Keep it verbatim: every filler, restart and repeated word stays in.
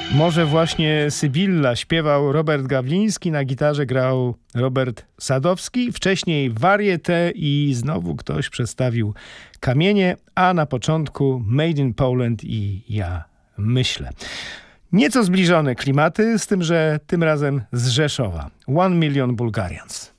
Może właśnie Sybilla śpiewał Robert Gawliński, na gitarze grał Robert Sadowski, wcześniej Varieté i znowu ktoś przestawił kamienie, a na początku Made in Poland i Ja myślę. Nieco zbliżone klimaty, z tym, że tym razem z Rzeszowa. One Million Bulgarians.